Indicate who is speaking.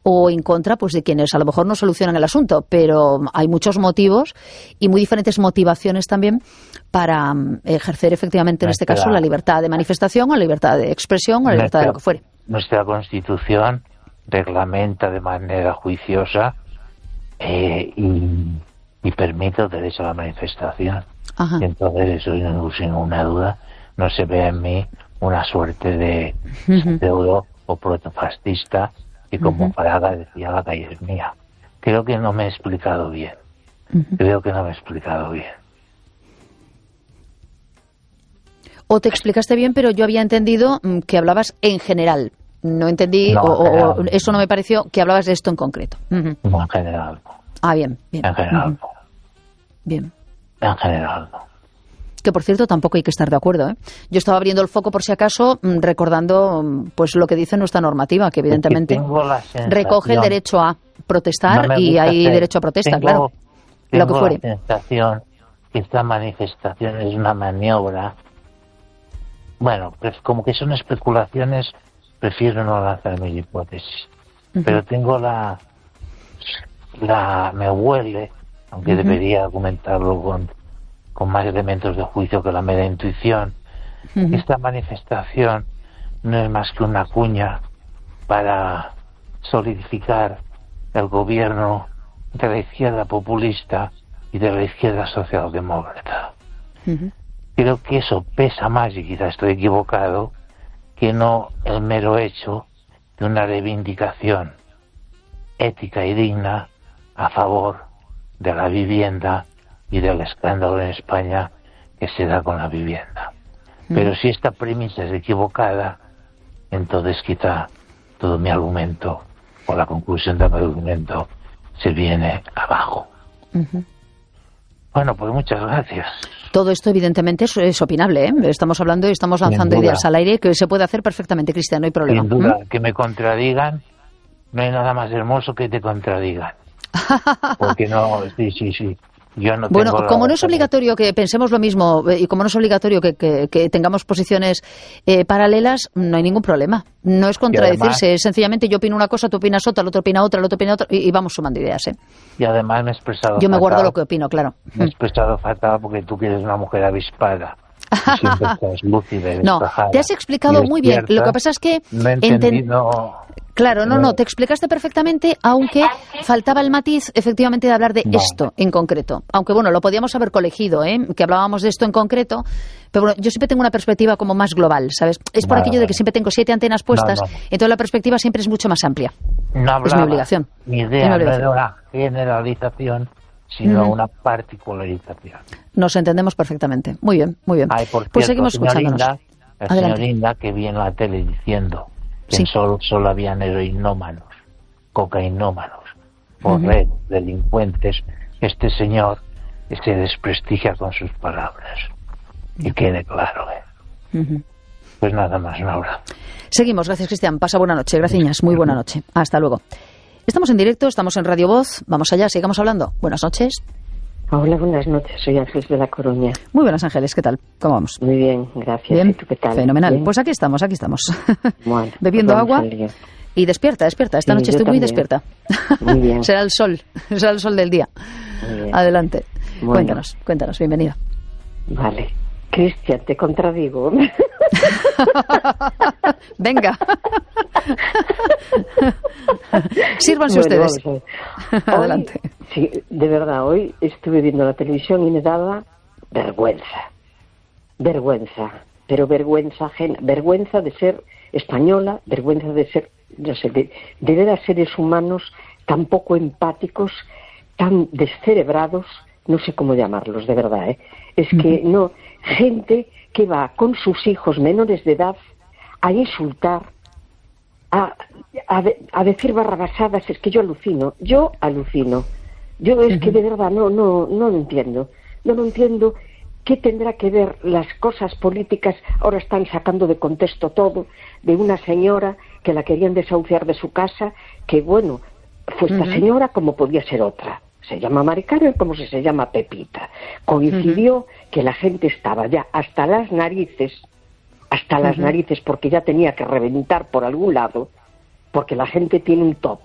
Speaker 1: o en contra pues de quienes a lo mejor no solucionan el asunto, pero hay muchos motivos y muy diferentes motivaciones también para ejercer efectivamente en este caso la libertad de manifestación o la libertad de expresión o la libertad de lo que fuere.
Speaker 2: Nuestra Constitución reglamenta de manera juiciosa y permite el derecho a la manifestación.
Speaker 1: Ajá.
Speaker 2: Y entonces eso, sin ninguna duda, no se ve en mí una suerte de pseudo o protofascista que, como Fraga decía, la calle es mía. Creo que no me he explicado bien.
Speaker 1: O te explicaste bien, pero yo había entendido que hablabas en general. No entendí, eso no me pareció, que hablabas de esto en concreto.
Speaker 2: No, en general no.
Speaker 1: Ah, bien.
Speaker 2: En general no.
Speaker 1: Bien.
Speaker 2: En general no.
Speaker 1: Que, por cierto, tampoco hay que estar de acuerdo, ¿eh? Yo estaba abriendo el foco, por si acaso, recordando pues lo que dice nuestra normativa, que evidentemente recoge el derecho a protestar y hay derecho a protesta, claro. Lo que fuere.
Speaker 2: Tengo la sensación que esta manifestación es una maniobra. Bueno, pues como que son especulaciones, prefiero no lanzar mis hipótesis. Pero tengo me huele, aunque debería argumentarlo con más elementos de juicio que la mera intuición, esta manifestación no es más que una cuña para solidificar el gobierno de la izquierda populista y de la izquierda socialdemócrata. Creo que eso pesa más, y quizá estoy equivocado, que no el mero hecho de una reivindicación ética y digna a favor de la vivienda y del escándalo en España que se da con la vivienda. Pero si esta premisa es equivocada, entonces quizá todo mi argumento, o la conclusión de mi argumento, se viene abajo. Bueno, pues muchas gracias.
Speaker 1: Todo esto, evidentemente, es opinable, ¿eh? Estamos hablando y estamos lanzando ideas al aire que se puede hacer perfectamente, Cristian, no hay problema.
Speaker 2: Sin duda, que me contradigan, no hay nada más hermoso que te contradigan. Porque no, sí. Yo no
Speaker 1: bueno,
Speaker 2: tengo
Speaker 1: como no es obligatorio que pensemos lo mismo y como no es obligatorio que tengamos posiciones paralelas, no hay ningún problema. No es contradecirse, es sencillamente yo opino una cosa, tú opinas otra, el otro opina otra, el otro opina otra y vamos sumando ideas, ¿eh?
Speaker 2: Y además me he expresado
Speaker 1: Yo me guardo lo que opino, claro.
Speaker 2: Me he expresado fatal porque tú que eres una mujer avispada. Siempre estás lúcida y despejada.
Speaker 1: No, te has explicado muy bien. Lo que pasa es que...
Speaker 2: No he entendido...
Speaker 1: Claro, no, te explicaste perfectamente, aunque faltaba el matiz, efectivamente, de hablar de esto en concreto. Aunque, bueno, lo podíamos haber colegido, que hablábamos de esto en concreto, pero bueno, yo siempre tengo una perspectiva como más global, ¿sabes? Es por aquello de que siempre tengo 7 antenas puestas, entonces la perspectiva siempre es mucho más amplia. Es mi obligación.
Speaker 2: Mi idea no era una generalización, sino una particularización.
Speaker 1: Nos entendemos perfectamente. Muy bien, muy bien.
Speaker 2: Ay, por cierto,
Speaker 1: pues seguimos escuchándonos.
Speaker 2: El señor Inda, que vi en la tele diciendo que solo habían heroinómanos, cocainómanos, red, delincuentes. Este señor se desprestigia con sus palabras. Y quede claro, Pues nada más, un abrazo.
Speaker 1: Seguimos, gracias, Cristian. Pasa buena noche, gracias, muy buena noche. Hasta luego. Estamos en directo, estamos en Radio Voz. Vamos allá, sigamos hablando. Buenas noches.
Speaker 3: Hola, buenas noches. Soy Ángeles de La Coruña.
Speaker 1: Muy buenas, Ángeles. ¿Qué tal? ¿Cómo vamos?
Speaker 3: Muy bien, gracias.
Speaker 1: Bien.
Speaker 3: ¿Y tú qué tal?
Speaker 1: Fenomenal.
Speaker 3: ¿Bien?
Speaker 1: Pues aquí estamos.
Speaker 3: Bueno,
Speaker 1: bebiendo
Speaker 3: pues
Speaker 1: agua y despierta. Esta noche estoy muy despierta.
Speaker 3: Muy bien.
Speaker 1: será el sol del día. Adelante.
Speaker 3: Bueno.
Speaker 1: Cuéntanos, bienvenida.
Speaker 3: Vale. Cristian, te contradigo.
Speaker 1: Venga. Sírvanse ustedes. Adelante.
Speaker 3: Sí, de verdad, hoy estuve viendo la televisión y me daba vergüenza, pero vergüenza ajena, vergüenza de ser española, vergüenza de ser, no sé, de ver a seres humanos tan poco empáticos, tan descerebrados, no sé cómo llamarlos, de verdad, Es que no, gente que va con sus hijos menores de edad a insultar, a decir barrabasadas, es que yo alucino. Yo es que de verdad no lo entiendo. No lo entiendo. ¿Qué tendrá que ver las cosas políticas? Ahora están sacando de contexto todo, de una señora que la querían desahuciar de su casa, que bueno, fue esta señora como podía ser otra. Se llama Mari Carmen como si se llama Pepita. Coincidió que la gente estaba ya hasta las narices, porque ya tenía que reventar por algún lado, porque la gente tiene un tope.